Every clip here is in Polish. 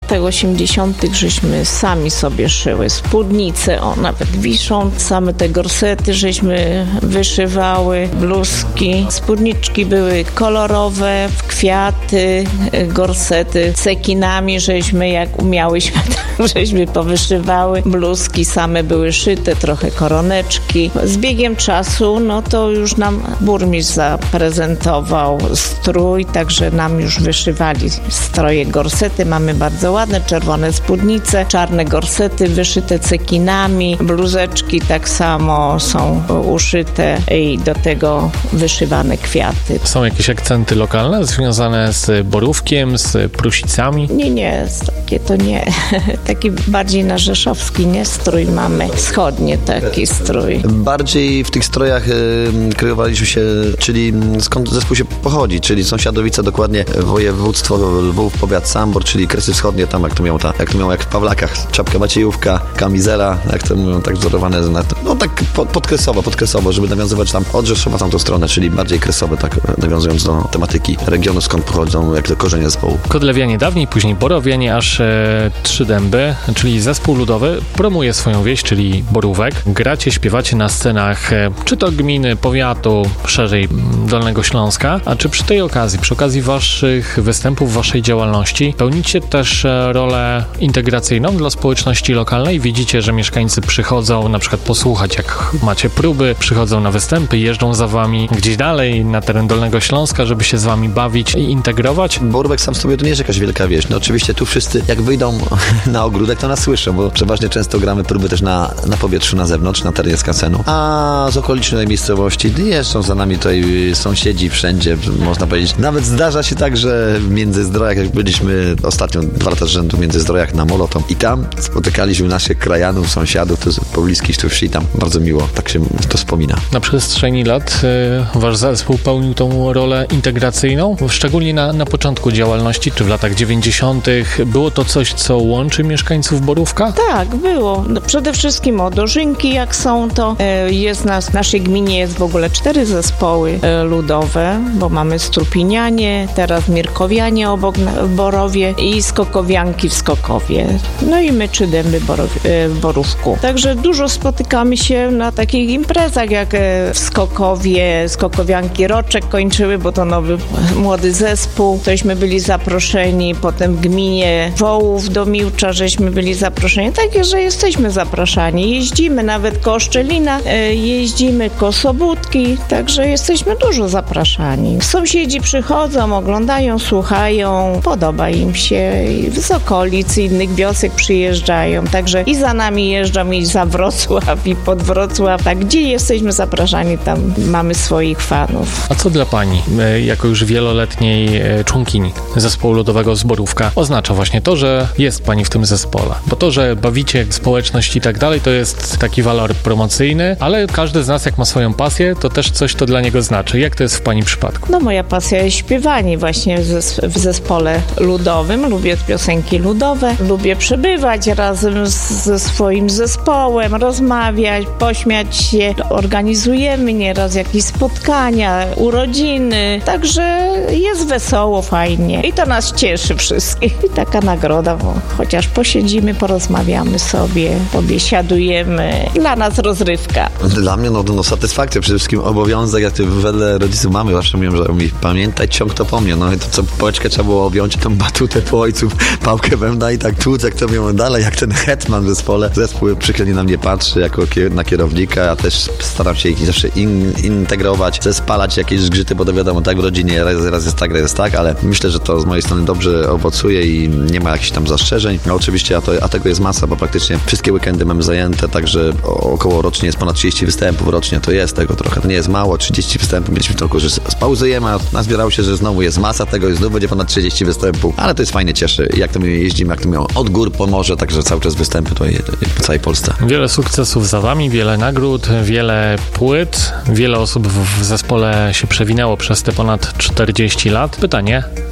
latek 80. żeśmy sami sobie szyły spódnice, nawet wiszą, same te gorsety żeśmy wyszywały, bluzki. Spódniczki były kolorowe, w kwiaty, gorsety cekinami żeśmy jak umiałyśmy, żeśmy powyszywały. Bluzki same były szyte, trochę koroneczki. Z biegiem czasu, to już nam burmistrz zaprezentował strój, także nam już wyszywali stroje, gorsety. Mamy bardzo ładne, czerwone spódnice, czarne gorsety wyszyte cekinami, bluzeczki tak samo są uszyte i do tego wyszywane kwiaty. Są jakieś akcenty lokalne związane z Borówkiem, z Prusicami? Nie, takie to nie. Taki bardziej na rzeszowski, nie? Strój mamy. Wschodnie taki strój. Bardziej w tych strojach kryjowaliśmy się, czyli skąd zespół się pochodzi, czyli Sąsiadowice, dokładnie województwo Lwów, powiat Sambor, czyli Kresy Wschodnie, tam jak to miało jak w Pawlakach, czapka Maciejówka, kamizela, jak to mówią, tak wzorowane, tak podkresowo, żeby nawiązywać tam od Rzeszowa w tamtą stronę, czyli bardziej kresowe, tak nawiązując do tematyki regionu, skąd pochodzą, jak to korzenie zespołu. Kodlewianie dawniej, później Borowianie, aż Trzy Dęby, czyli zespół ludowy, promuje swoją wieś, czyli Borówek. Gracie, śpiewacie na scenach, czy to gminy, powiatu, szerzej Dolnego Śląska, a czy przy tej okazji, przy okazji waszych występów, waszej działalności, pełnicie też rolę integracyjną dla społeczności lokalnej? Widzicie, że mieszkańcy przychodzą na przykład posłuchać, jak macie próby, przychodzą na występy, jeżdżą za wami gdzieś dalej na teren Dolnego Śląska, żeby się z wami bawić i integrować? Borówek sam sobie to nie jest jakaś wielka wieś. Oczywiście tu wszyscy, jak wyjdą na ogródek, to nas słyszą, bo przeważnie często gramy próby też na powietrzu, na zewnątrz, na terenie skansenu. A z okolicznej miejscowości jeżdżą za nami tutaj sąsiedzi wszędzie, można powiedzieć. Nawet zdarza się tak, że w Międzyzdrojach, jak byliśmy ostatnio 2 lata z rzędu w Międzyzdrojach na Molotom i tam spotykaliśmy naszych krajanów, sąsiadów, tu pobliskich tu wsi, tam bardzo miło, tak się to wspomina. Na przestrzeni lat wasz zespół pełnił tą rolę integracyjną, szczególnie na początku działalności, czy w latach 90. było to coś, co łączy mieszkańców Borówka? Tak, było. Przede wszystkim o dożynki, jak są, to jest w naszej gminie jest w ogóle 4 zespoły ludowe, bo mamy Strupinianie, teraz Mirkowianie obok w Borowie i Skokowianki w Skokowie. I my 3 Dęby w Borówku. Także dużo spotykamy się na takich imprezach, jak w Skokowie, Skokowianki roczek kończyły, bo to nowy, młody zespół. Tośmy byli zaproszeni, potem w gminie Wołów do Miłcza żeśmy byli zaproszeni. Takie, że jesteśmy zapraszani. Jeździmy nawet koło Szczelina, jeździmy koło Sobótki, także jesteśmy dużo zapraszani. Sąsiedzi przychodzą, oglądają, słuchają, podoba im się i z okolic innych wiosek przyjeżdżają, także i za nami jeżdżą, i za Wrocław, i pod Wrocław. Tak, gdzie jesteśmy zapraszani, tam mamy swoich fanów. A co dla pani, jako już wieloletniej członkini zespołu ludowego z Borówka, oznacza właśnie to, że jest pani w tym zespole? Bo to, że bawicie społeczność i tak dalej, to jest taki walor promocyjny, ale każdy z nas, jak ma swoją pasję, to też coś to dla niego znaczy. Jak to jest w pani przypadku? Moja pasja jest śpiewanie właśnie w zespole ludowym. Lubię piosenki ludowe, lubię przebywać razem ze swoim zespołem, rozmawiać, pośmiać się. Organizujemy nieraz jakieś spotkania, urodziny, także jest wesoło, fajnie i to nas cieszy wszystkich. I taka nagroda, bo chociaż posiedzimy, porozmawiamy sobie, pobiesiadujemy. Dla nas rozrywka. Dla mnie satysfakcja, przede wszystkim obowiązek, jak wedle rodziców mamy zawsze mówią, że pamiętaj, ciąg to po mnie. I to co pałeczkę trzeba było objąć, tą batutę po ojców, pałkę węda i tak tłuc, jak to mówią dalej, jak ten hetman w zespole. Zespół przychylnie na mnie patrzy jako na kierownika, ja też staram się ich zawsze integrować, zespalać jakieś zgrzyty, bo to wiadomo, tak w rodzinie raz jest tak, ale myślę, że to z mojej strony dobrze owocuje i nie ma jakichś tam zastrzeżeń. Oczywiście, a tego jest masa, bo praktycznie wszystkie weekendy mamy zajęte, także około rocznie jest ponad 30 występów rocznie, to jest tego trochę. To nie jest mało, 30 występów mieliśmy tylko, że spauzujemy, a nazbierało się, że znowu jest masa tego i znów będzie ponad 30 występów, ale to jest fajnie, cieszy. Jak to my jeździmy, jak to miało od gór po morze, także cały czas występy tutaj po całej Polsce. Wiele sukcesów za wami, wiele nagród, wiele płyt, wiele osób w zespole się przewinęło przez te ponad 40 lat. Pytanie,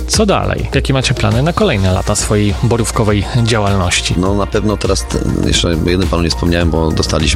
Co dalej? Jakie macie plany na kolejne lata swojej borówkowej działalności? No na pewno teraz jeszcze jednym panu nie wspomniałem, bo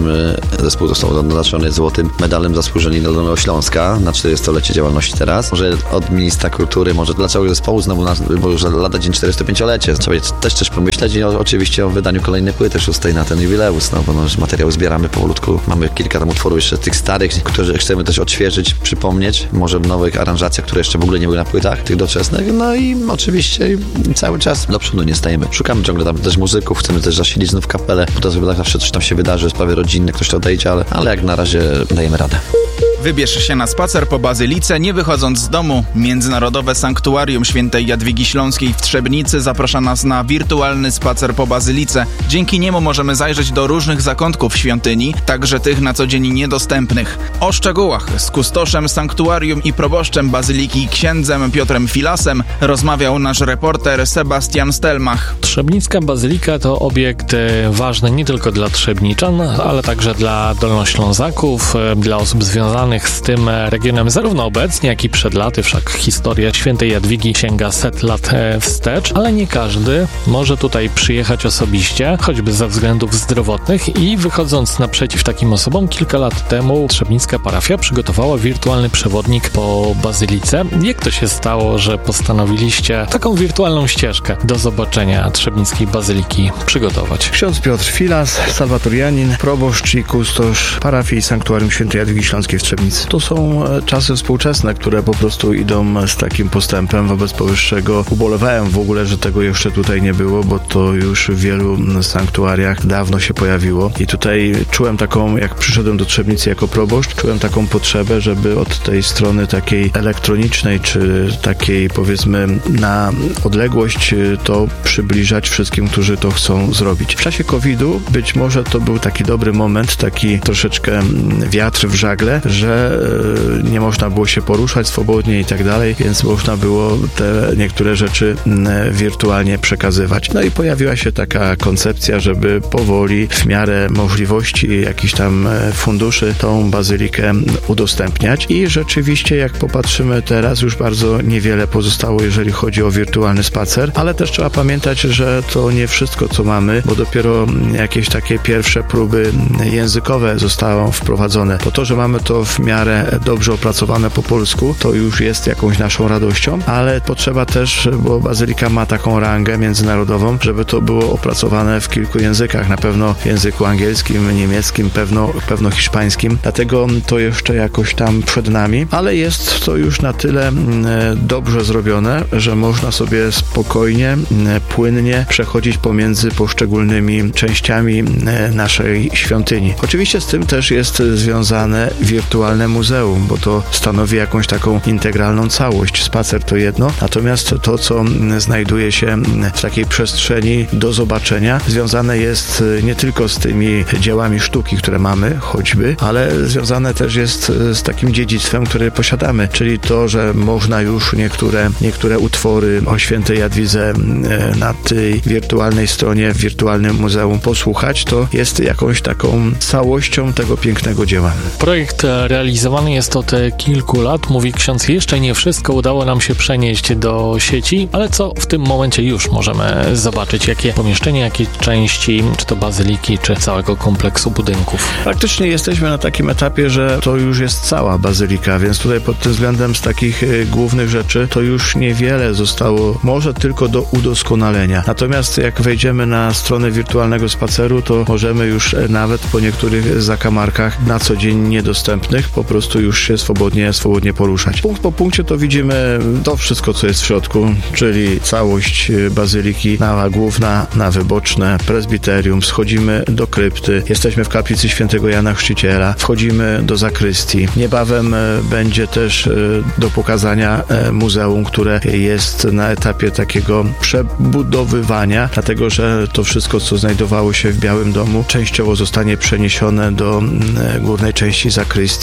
zespół został naznaczony złotym medalem zasłużeni dla Dolnego Śląska na 40-lecie działalności teraz. Może od ministra kultury, może dla całego zespołu znowu, bo już lada dzień 45-lecie. Trzeba też coś pomyśleć i oczywiście o wydaniu kolejnej płyty 6 na ten jubileusz, no bo materiał zbieramy powolutku. Mamy kilka tam utworów jeszcze tych starych, które chcemy też odświeżyć, przypomnieć. Może w nowych aranżacjach, które jeszcze w ogóle nie były na płytach, tych doczesnych. No i oczywiście cały czas do przodu nie stajemy. Szukamy ciągle tam też muzyków, chcemy też zasilić znów kapelę, bo to tak zawsze coś tam się wydarzy, sprawy rodzinne, ktoś to odejdzie, ale jak na razie dajemy radę. Wybierz się na spacer po Bazylice, nie wychodząc z domu. Międzynarodowe Sanktuarium Świętej Jadwigi Śląskiej w Trzebnicy zaprasza nas na wirtualny spacer po Bazylice. Dzięki niemu możemy zajrzeć do różnych zakątków świątyni, także tych na co dzień niedostępnych. O szczegółach z kustoszem Sanktuarium i proboszczem Bazyliki księdzem Piotrem Filasem rozmawiał nasz reporter Sebastian Stelmach. Trzebnicka Bazylika to obiekt ważny nie tylko dla trzebniczan, ale także dla dolnoślązaków, dla osób związanych z tym regionem zarówno obecnie, jak i przed laty. Wszak historia Świętej Jadwigi sięga 100 lat wstecz, ale nie każdy może tutaj przyjechać osobiście, choćby ze względów zdrowotnych i wychodząc naprzeciw takim osobom, kilka lat temu trzebnicka parafia przygotowała wirtualny przewodnik po Bazylice. Jak to się stało, że postanowiliście taką wirtualną ścieżkę do zobaczenia trzebnickiej Bazyliki przygotować? Ksiądz Piotr Filas, salwatorianin, proboszcz i kustosz parafii Sanktuarium Świętej Jadwigi Śląskiej w Trzebnicy. To są czasy współczesne, które po prostu idą z takim postępem. Wobec powyższego ubolewałem w ogóle, że tego jeszcze tutaj nie było, bo to już w wielu sanktuariach dawno się pojawiło. I tutaj czułem taką, jak przyszedłem do Trzebnicy jako proboszcz, czułem taką potrzebę, żeby od tej strony takiej elektronicznej, czy takiej powiedzmy na odległość to przybliżać wszystkim, którzy to chcą zrobić. W czasie COVID-u być może to był taki dobry moment, taki troszeczkę wiatr w żagle, że nie można było się poruszać swobodnie i tak dalej, więc można było te niektóre rzeczy wirtualnie przekazywać. No i pojawiła się taka koncepcja, żeby powoli w miarę możliwości jakichś tam funduszy tą bazylikę udostępniać i rzeczywiście jak popatrzymy teraz już bardzo niewiele pozostało, jeżeli chodzi o wirtualny spacer, ale też trzeba pamiętać, że to nie wszystko co mamy, bo dopiero jakieś takie pierwsze próby językowe zostały wprowadzone. To, że mamy to w miarę dobrze opracowane po polsku, to już jest jakąś naszą radością, ale potrzeba też, bo bazylika ma taką rangę międzynarodową, żeby to było opracowane w kilku językach, na pewno w języku angielskim, niemieckim, pewno hiszpańskim, dlatego to jeszcze jakoś tam przed nami, ale jest to już na tyle dobrze zrobione, że można sobie spokojnie, płynnie przechodzić pomiędzy poszczególnymi częściami naszej świątyni. Oczywiście z tym też jest związane wirtualne muzeum, bo to stanowi jakąś taką integralną całość. Spacer to jedno, natomiast to, co znajduje się w takiej przestrzeni do zobaczenia, związane jest nie tylko z tymi dziełami sztuki, które mamy, choćby, ale związane też jest z takim dziedzictwem, które posiadamy, czyli to, że można już niektóre utwory o świętej Jadwidze na tej wirtualnej stronie, w wirtualnym muzeum posłuchać, to jest jakąś taką całością tego pięknego dzieła. Projekt realizowany jest od kilku lat. Mówi ksiądz, jeszcze nie wszystko udało nam się przenieść do sieci, ale co w tym momencie już możemy zobaczyć? Jakie pomieszczenia, jakie części, czy to bazyliki, czy całego kompleksu budynków? Faktycznie jesteśmy na takim etapie, że to już jest cała bazylika, więc tutaj pod tym względem z takich głównych rzeczy to już niewiele zostało, może tylko do udoskonalenia. Natomiast jak wejdziemy na stronę wirtualnego spaceru, to możemy już nawet po niektórych zakamarkach na co dzień niedostępnych po prostu już się swobodnie poruszać. Punkt po punkcie to widzimy to wszystko, co jest w środku, czyli całość bazyliki, nawa główna, nawy boczne, prezbiterium, schodzimy do krypty, jesteśmy w kaplicy świętego Jana Chrzciciela, wchodzimy do zakrystii. Niebawem będzie też do pokazania muzeum, które jest na etapie takiego przebudowywania, dlatego że to wszystko, co znajdowało się w Białym Domu, częściowo zostanie przeniesione do górnej części zakrystii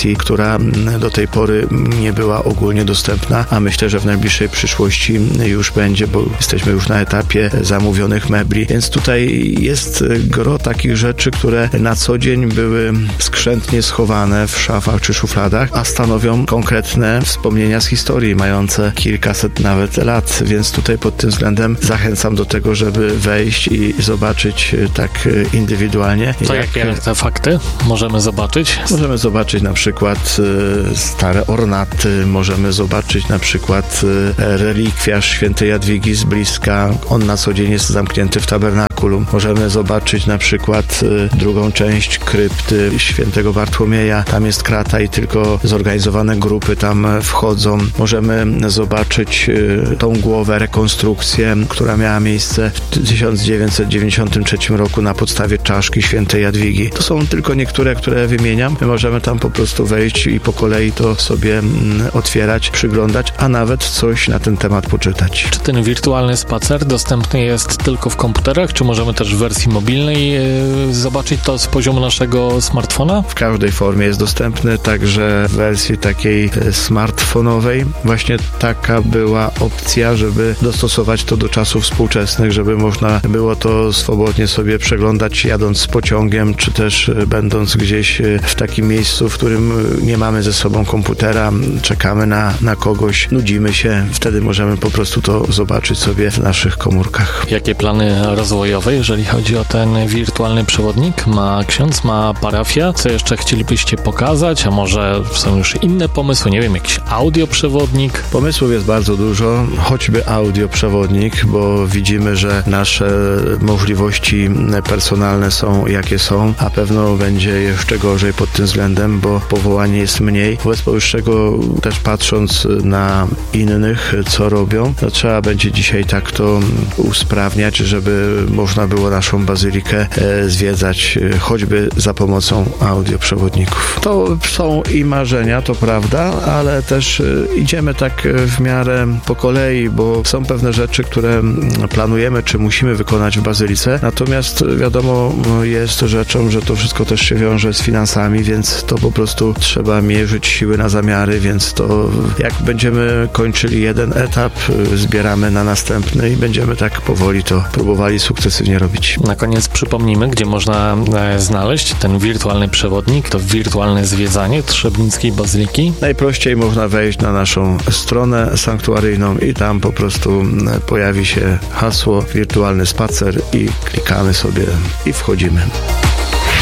informacji, która do tej pory nie była ogólnie dostępna, a myślę, że w najbliższej przyszłości już będzie, bo jesteśmy już na etapie zamówionych mebli, więc tutaj jest gro takich rzeczy, które na co dzień były skrzętnie schowane w szafach czy szufladach, a stanowią konkretne wspomnienia z historii, mające kilkaset nawet lat, więc tutaj pod tym względem zachęcam do tego, żeby wejść i zobaczyć tak indywidualnie. To jakie artefakty możemy zobaczyć? Możemy zobaczyć na przykład stare ornaty, możemy zobaczyć na przykład relikwiarz świętej Jadwigi z bliska. On na co dzień jest zamknięty w tabernakulum. Możemy zobaczyć na przykład drugą część krypty świętego Bartłomieja. Tam jest krata i tylko zorganizowane grupy tam wchodzą. Możemy zobaczyć tą głowę, rekonstrukcję, która miała miejsce w 1993 roku na podstawie czaszki świętej Jadwigi. To są tylko niektóre, które wymieniam. My możemy tam po prostu wejść i po kolei to sobie otwierać, przyglądać, a nawet coś na ten temat poczytać. Czy ten wirtualny spacer dostępny jest tylko w komputerach, czy możemy też w wersji mobilnej zobaczyć to z poziomu naszego smartfona? W każdej formie jest dostępny, także w wersji takiej smartfonowej. Właśnie taka była opcja, żeby dostosować to do czasów współczesnych, żeby można było to swobodnie sobie przeglądać jadąc pociągiem, czy też będąc gdzieś w takim miejscu, w którym nie mamy ze sobą komputera, czekamy na kogoś, nudzimy się, wtedy możemy po prostu to zobaczyć sobie w naszych komórkach. Jakie plany rozwojowe, jeżeli chodzi o ten wirtualny przewodnik? Ma ksiądz, ma parafia? Co jeszcze chcielibyście pokazać? A może są już inne pomysły? Nie wiem, jakiś audioprzewodnik? Pomysłów jest bardzo dużo, choćby audioprzewodnik, bo widzimy, że nasze możliwości personalne są jakie są, a pewno będzie jeszcze gorzej pod tym względem, bo powołanie jest mniej. Wobec powyższego też patrząc na innych, co robią, to trzeba będzie dzisiaj tak to usprawniać, żeby można było naszą bazylikę zwiedzać choćby za pomocą audioprzewodników. To są i marzenia, to prawda, ale też idziemy tak w miarę po kolei, bo są pewne rzeczy, które planujemy, czy musimy wykonać w bazylice, natomiast wiadomo jest rzeczą, że to wszystko też się wiąże z finansami, więc to po prostu trzeba mierzyć siły na zamiary, więc to jak będziemy kończyli jeden etap, zbieramy na następny i będziemy tak powoli to próbowali sukcesywnie robić. Na koniec przypomnijmy, gdzie można znaleźć ten wirtualny przewodnik, to wirtualne zwiedzanie Trzebnickiej Bazyliki. Najprościej można wejść na naszą stronę sanktuaryjną i tam po prostu pojawi się hasło wirtualny spacer i klikamy sobie i wchodzimy.